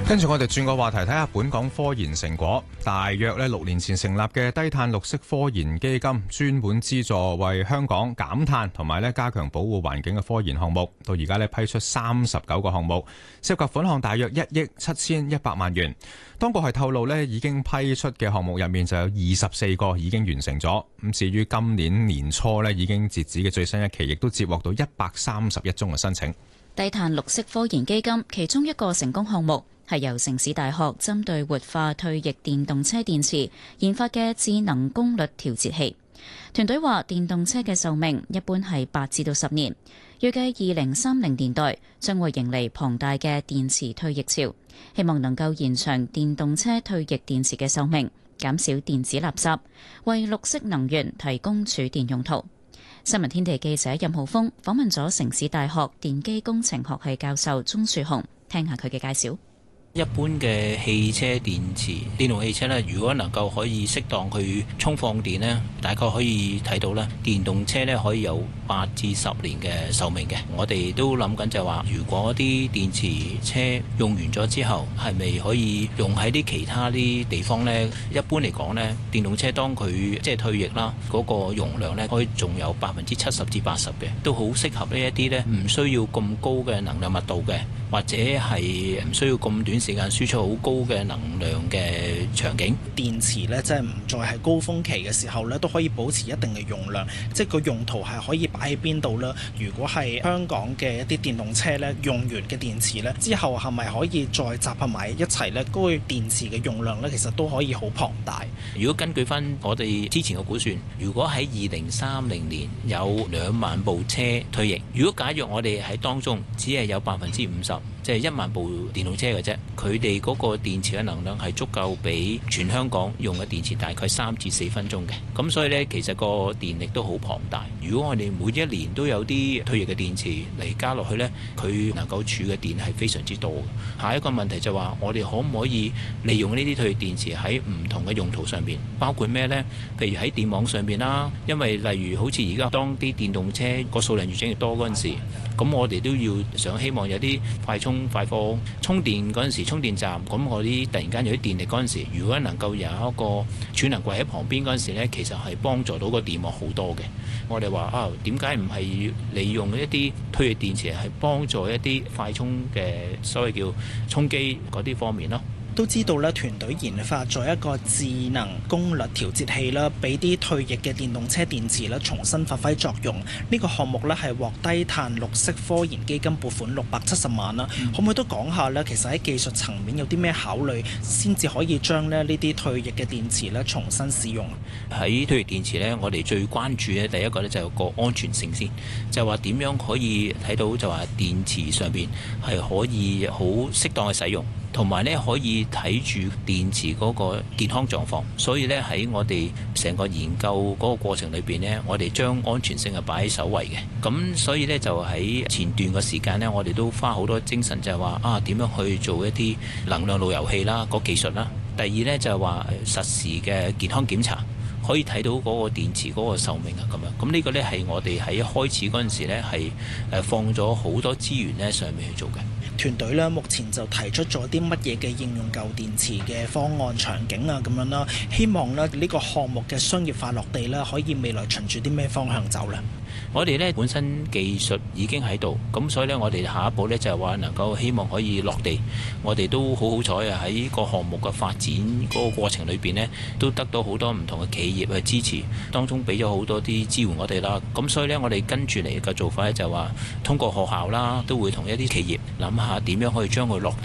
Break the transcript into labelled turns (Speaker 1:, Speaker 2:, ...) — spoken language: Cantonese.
Speaker 1: 跟住我哋轉個話題，睇下本港科研成果。大約6年前成立嘅低碳綠色科研基金，專門資助為香港減碳同埋加強保護環境嘅科研項目。到而家批出39個項目，涉及款項大約1億7100萬元。當局係透露已經批出嘅項目入面就有24個已經完成咗。咁至於今年年初已經截止嘅最新一期，亦都接獲到131宗嘅申請。
Speaker 2: 低碳綠色科研基金其中一個成功項目係由城市大學針對活化退役電動車電池研發嘅智能功率調節器。團隊話，電動車嘅壽命一般係8至到10年，預計2030年代將會迎嚟龐大嘅電池退役潮，希望能夠延長電動車退役電池嘅壽命，減少電子垃圾，為綠色能源提供儲電用途。新聞天地記者任浩峰訪問咗城市大學電機工程學系教授鍾樹雄，聽下佢嘅介紹。
Speaker 3: 一般嘅汽車電池、電動汽車呢，如果能夠可以適當去充放電呢，大概可以睇到呢，電動車呢可以有8至10年嘅壽命嘅。我哋都諗緊就係話，如果啲電池車用完咗之後，係咪可以用喺啲其他啲地方呢？一般嚟講呢，電動車當佢即係退役啦，嗰個容量呢可以仲有70%至80%嘅，都好適合呢一啲呢唔需要咁高嘅能量密度嘅，或者係唔需要咁短時間輸出好高嘅能量嘅場景。
Speaker 4: 電池呢，即係唔再係高峰期嘅時候呢，都可以保持一定嘅用量，即係個用途係可以擺喺邊度啦。如果係香港嘅一啲電動車呢，用完嘅電池呢，之後係咪可以再集合埋一齊呢？嗰個電池嘅用量呢，其實都可以好龐大。
Speaker 3: 如果根據翻我哋之前嘅估算，如果喺2030年有2萬部車退役，如果假若我哋喺當中只係有50%，即係1萬部電動車嘅啫，佢哋嗰個電池嘅能量係足夠俾全香港用嘅電池大概3至4分鐘嘅。咁所以呢，其實個電力都好龐大。如果我哋每一年都有啲退役嘅電池嚟加落去呢，佢能夠儲嘅電係非常之多。下一個問題就話，我哋可唔可以利用呢啲退役電池喺唔同嘅用途上邊？包括咩呢？譬如喺電網上邊啦，因為例如好似而家當啲電動車個數量越整越多嗰陣時，咁我哋都要希望有啲快充快放充電嗰陣時，充電站，咁我啲突然間有啲電力嗰陣時，如果能夠有一個儲能櫃喺旁邊嗰陣時呢，其實係幫助到個電網好多嘅。我哋話啊，點解唔係利用一啲退役電池係幫助一啲快充嘅所謂叫充機嗰啲方面咯？
Speaker 4: 都知道咧，團隊研發咗一個智能功率調節器啦，俾啲退役嘅電動車電池咧重新發揮作用。呢個項目咧係獲低碳綠色科研基金撥款670萬啦。可唔可以都講下咧？其實喺技術層面有啲咩考慮，先至可以將呢啲退役嘅電池咧重新使用？
Speaker 3: 喺退役電池咧，我哋最關注咧第一個咧就係個安全性先，就係話點樣可以睇到就話電池上邊係可以好適當嘅使用。同埋咧可以睇住電池嗰個健康狀況，所以咧喺我哋成個研究嗰個過程裏邊呢，我哋將安全性係擺喺首位嘅。咁所以咧就喺前段嘅時間呢，我哋都花好多精神就係話點樣去做一啲能量路由器啦，個技術啦。第二呢，就係話實時嘅健康檢查，可以睇到嗰個電池嗰個壽命啊咁樣。咁呢個呢，係我哋喺開始嗰陣時呢係放咗好多資源呢上面去做嘅。
Speaker 4: 團隊咧目前就提出咗啲乜嘢嘅應用舊電池嘅方案場景啊咁樣啦，希望咧呢個項目嘅商業化落地咧，可以未來循住啲咩方向走呢？
Speaker 3: 我哋呢本身技術已經喺度，咁所以呢，我哋下一步呢就係話能夠希望可以落地。我哋都好好彩啊！喺個項目嘅發展嗰個過程裏邊呢，都得到好多唔同嘅企業去支持，當中俾咗好多啲支援我哋啦。咁所以呢，我哋跟住嚟嘅做法呢，就係話通過學校啦，都會同一啲企業諗下點樣可以將佢落地。